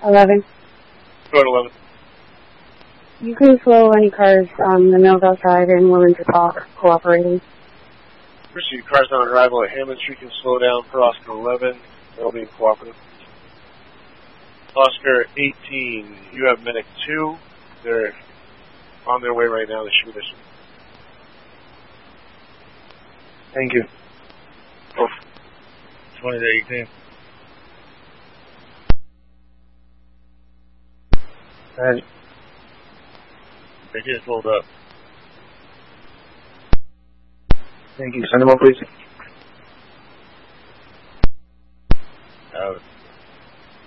11. Go ahead, 11. You can slow any cars on the mills outside and willing to talk, cooperating. Proceed. Cars on arrival at Hammond Street can slow down for Oscar 11. They'll be cooperative. Oscar 18, you have Medic 2. They're on their way right now. They should be this. Thank you. 20 to 18. They just pulled up. Thank you. Send them on, please. Out.